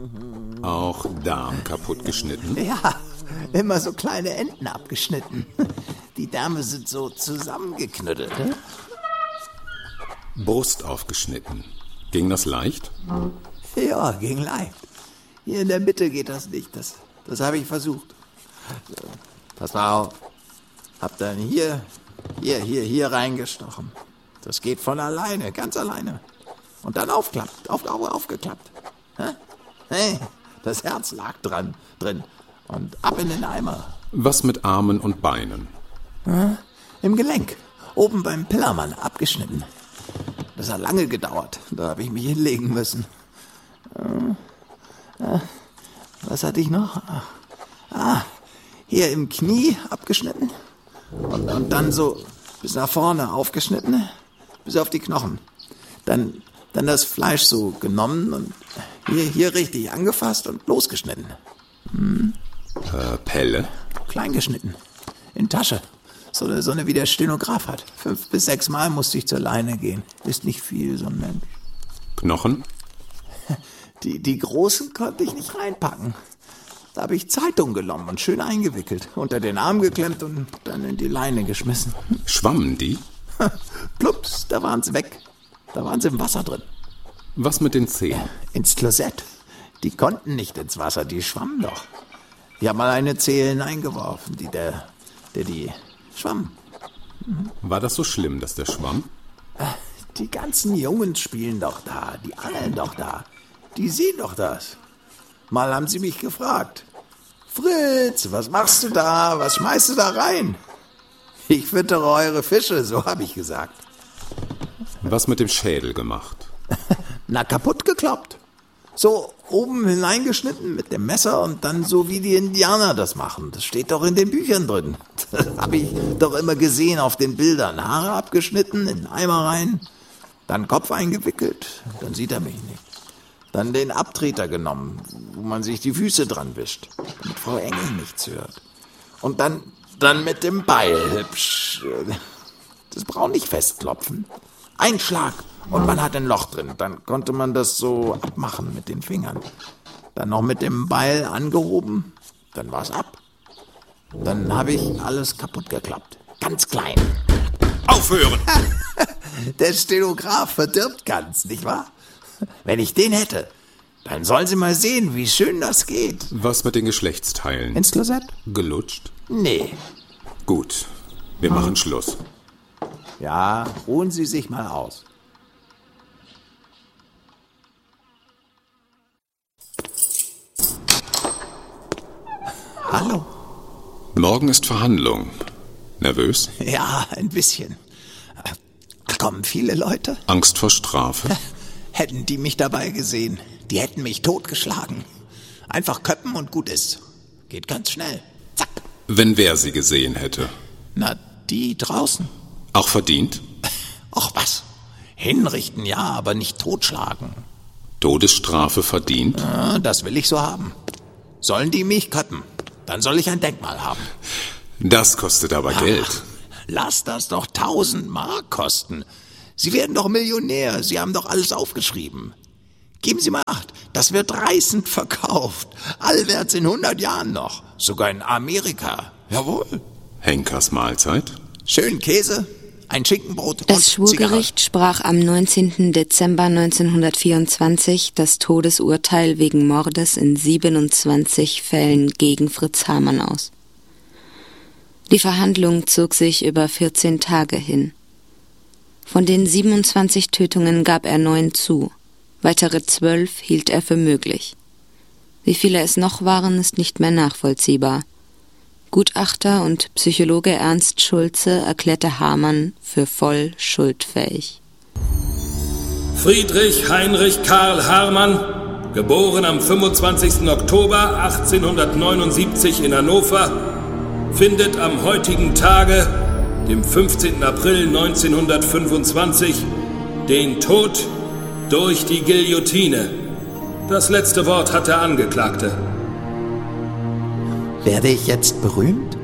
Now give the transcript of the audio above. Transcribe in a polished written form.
Auch Darm kaputt geschnitten? Ja, immer so kleine Enden abgeschnitten. Die Därme sind so zusammengeknüttelt. Brust aufgeschnitten. Ging das leicht? Ja, ging leicht. Hier in der Mitte geht das nicht. Das habe ich versucht. Pass mal auf. Hab dann hier reingestochen. Das geht von alleine, ganz alleine. Und dann aufgeklappt. Hey, das Herz lag drin. Und ab in den Eimer. Was mit Armen und Beinen? Im Gelenk. Oben beim Pillermann, abgeschnitten. Das hat lange gedauert. Da habe ich mich hinlegen müssen. Was hatte ich noch? Hier im Knie abgeschnitten. Und dann so bis nach vorne aufgeschnitten. Bis auf die Knochen. Dann das Fleisch so genommen und hier richtig angefasst und losgeschnitten. Pelle? Klein geschnitten. In Tasche. So eine wie der Stenograf hat. 5 bis 6 Mal musste ich zur Leine gehen. Ist nicht viel, so ein Mensch. Knochen? Die großen konnte ich nicht reinpacken. Da habe ich Zeitung genommen und schön eingewickelt. Unter den Arm geklemmt und dann in die Leine geschmissen. Schwammen die? Plups, da waren sie weg. Da waren sie im Wasser drin. Was mit den Zehen? Ins Klosett. Die konnten nicht ins Wasser, die schwammen doch. Ich habe mal eine Zehe hineingeworfen, die schwamm. War das so schlimm, dass der schwamm? Die ganzen Jungs spielen doch da, die angeln doch da. Die sehen doch das. Mal haben sie mich gefragt. Fritz, was machst du da? Was schmeißt du da rein? Ich füttere eure Fische, so habe ich gesagt. Was mit dem Schädel gemacht? Na, kaputt gekloppt. So oben hineingeschnitten mit dem Messer und dann so wie die Indianer das machen. Das steht doch in den Büchern drin. Das habe ich doch immer gesehen auf den Bildern. Haare abgeschnitten, in den Eimer rein, dann Kopf eingewickelt, dann sieht er mich nicht. Dann den Abtreter genommen, wo man sich die Füße dran wischt, damit Frau Engel nichts hört. Und dann mit dem Beil hübsch. Das braucht nicht festklopfen. Ein Schlag und man hat ein Loch drin. Dann konnte man das so abmachen mit den Fingern. Dann noch mit dem Beil angehoben, dann war's ab. Dann habe ich alles kaputt geklappt. Ganz klein. Aufhören! Der Stenograf verdirbt ganz, nicht wahr? Wenn ich den hätte, dann sollen Sie mal sehen, wie schön das geht. Was mit den Geschlechtsteilen? Ins Klosett? Gelutscht? Nee. Gut, wir machen Schluss. Ja, ruhen Sie sich mal aus. Hallo. Morgen ist Verhandlung. Nervös? Ja, ein bisschen. Kommen viele Leute? Angst vor Strafe? Hätten die mich dabei gesehen, die hätten mich totgeschlagen. Einfach köppen und gut ist. Geht ganz schnell. Zack. Wenn wer sie gesehen hätte? Na, die draußen. Auch verdient? Ach was. Hinrichten ja, aber nicht totschlagen. Todesstrafe verdient? Ja, das will ich so haben. Sollen die mich köppen, dann soll ich ein Denkmal haben. Das kostet aber Geld. Lass das doch 1000 Mark kosten. Sie werden doch Millionär, Sie haben doch alles aufgeschrieben. Geben Sie mal Acht, das wird reißend verkauft. Allwärts in 100 Jahren noch. Sogar in Amerika. Jawohl. Henkers Mahlzeit? Schön Käse, ein Schinkenbrot und Das Schwurgericht sprach am 19. Dezember 1924 das Todesurteil wegen Mordes in 27 Fällen gegen Fritz Hamann aus. Die Verhandlung zog sich über 14 Tage hin. Von den 27 Tötungen gab er 9 zu. Weitere 12 hielt er für möglich. Wie viele es noch waren, ist nicht mehr nachvollziehbar. Gutachter und Psychologe Ernst Schulze erklärte Hamann für voll schuldfähig. Friedrich Heinrich Karl Hamann, geboren am 25. Oktober 1879 in Hannover, findet am heutigen Tage, dem 15. April 1925, den Tod durch die Guillotine. Das letzte Wort hat der Angeklagte. Werde ich jetzt berühmt?